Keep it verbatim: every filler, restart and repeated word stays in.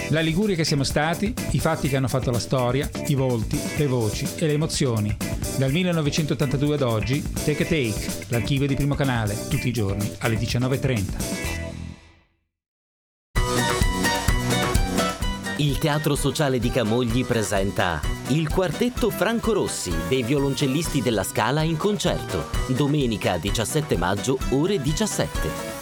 La Liguria che siamo stati, i fatti che hanno fatto la storia, i volti, le voci e le emozioni. Dal millenovecentottantadue ad oggi, Take a Take, l'archivio di Primo Canale, tutti i giorni alle diciannove e trenta. Il Teatro Sociale di Camogli presenta il quartetto Franco Rossi dei violoncellisti della Scala in concerto, domenica diciassette maggio, ore diciassette.